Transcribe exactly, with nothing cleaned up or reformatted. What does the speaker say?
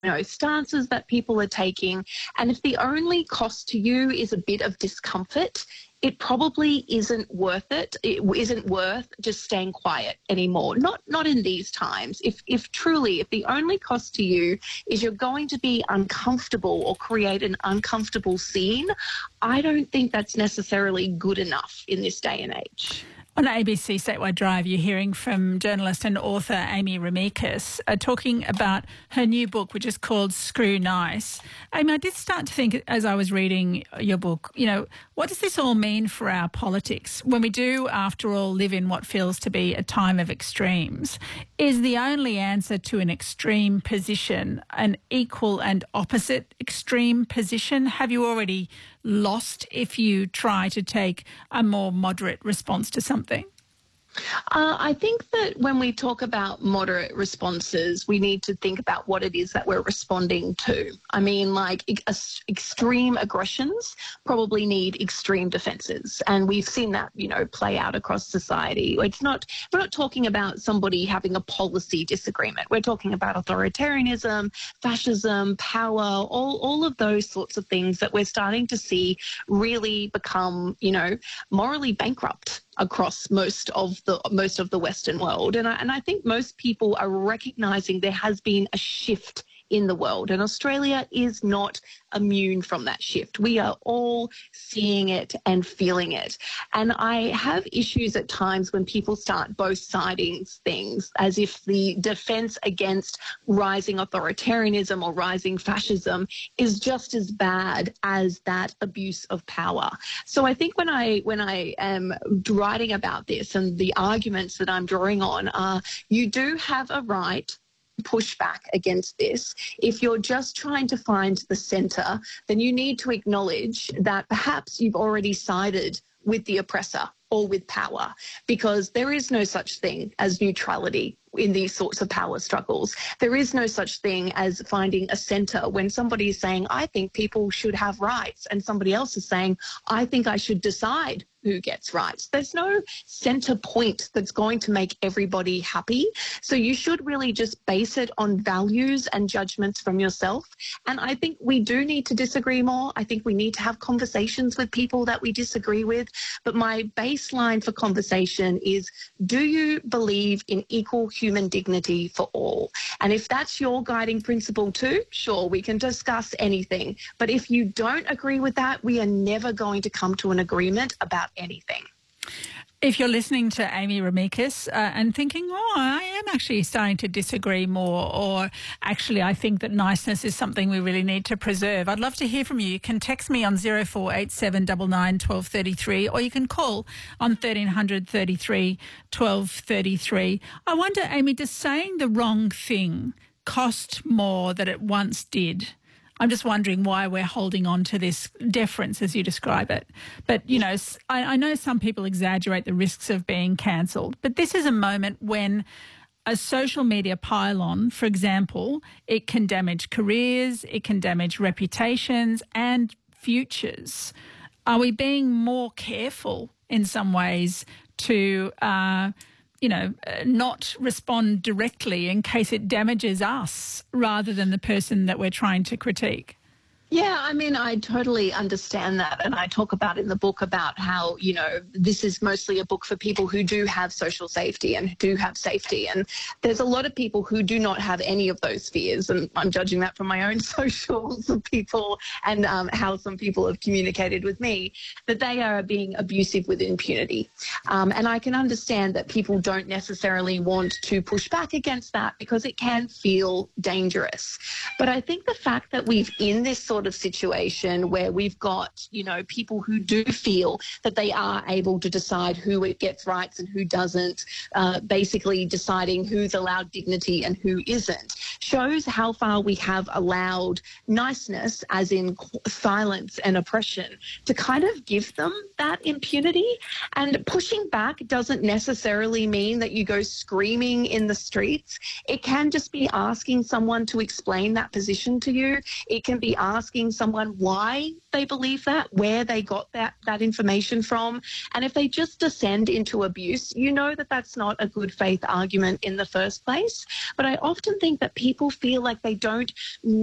know, stances that people are taking. And if the only cost to you is a bit of discomfort, it probably isn't worth it. It isn't worth just staying quiet anymore. Not not in these times. If if truly, if the only cost to you is you're going to be uncomfortable or create an uncomfortable scene, I don't think that's necessarily good enough in this day and age. On A B C Statewide Drive, you're hearing from journalist and author Amy Remeikis uh, talking about her new book, which is called Screw Nice. Amy, I did start to think as I was reading your book, you know, what does this all mean for our politics when we do, after all, live in what feels to be a time of extremes? Is the only answer to an extreme position an equal and opposite extreme position? Have you already lost if you try to take a more moderate response to something? Uh, I think that when we talk about moderate responses, we need to think about what it is that we're responding to. I mean, like ex- extreme aggressions probably need extreme defences, and we've seen that, you know, play out across society. It's not, we're not talking about somebody having a policy disagreement. We're talking about authoritarianism, fascism, power, all, all of those sorts of things that we're starting to see really become, you know, morally bankrupt across most of the most of the Western world. And I, and I think most people are recognising there has been a shift in the world, and Australia is not immune from that shift. We are all seeing it and feeling it. And I have issues at times when people start both siding things as if the defence against rising authoritarianism or rising fascism is just as bad as that abuse of power. So I think when I when I am writing about this, and the arguments that I'm drawing on are, you do have a right push back against this. If you're just trying to find the centre, then you need to acknowledge that perhaps you've already sided with the oppressor or with power, because there is no such thing as neutrality in these sorts of power struggles. There is no such thing as finding a centre when somebody is saying, I think people should have rights, and somebody else is saying, I think I should decide who gets rights. There's no centre point that's going to make everybody happy. So you should really just base it on values and judgments from yourself. And I think we do need to disagree more. I think we need to have conversations with people that we disagree with. But my baseline for conversation is, do you believe in equal human dignity for all? And if that's your guiding principle too, sure, we can discuss anything. But if you don't agree with that, we are never going to come to an agreement about anything. If you're listening to Amy Remeikis uh, and thinking, oh, I am actually starting to disagree more, or actually I think that niceness is something we really need to preserve, I'd love to hear from you. You can text me on zero four eight seven nine nine one two three three, or you can call on thirteen hundred thirty-three twelve thirty-three. I wonder, Amy, does saying the wrong thing cost more than it once did? I'm just wondering why we're holding on to this deference, as you describe it. But, you know, I, I know some people exaggerate the risks of being cancelled, but this is a moment when a social media pylon, for example, it can damage careers, it can damage reputations and futures. Are we being more careful in some ways to uh, you know, not respond directly in case it damages us rather than the person that we're trying to critique? Yeah, I mean, I totally understand that. And I talk about in the book about how, you know, this is mostly a book for people who do have social safety and who do have safety. And there's a lot of people who do not have any of those fears. And I'm judging that from my own socials of people and um, how some people have communicated with me, that they are being abusive with impunity. Um, and I can understand that people don't necessarily want to push back against that because it can feel dangerous. But I think the fact that we've in this sort of situation where we've got, you know, people who do feel that they are able to decide who it gets rights and who doesn't, uh, basically deciding who's allowed dignity and who isn't, shows how far we have allowed niceness, as in silence and oppression, to kind of give them that impunity. And pushing back doesn't necessarily mean that you go screaming in the streets. It can just be asking someone to explain that position to you. It can be asking asking someone why they believe that, where they got that, that information from. And if they just descend into abuse, you know that that's not a good faith argument in the first place. But I often think that people feel like they don't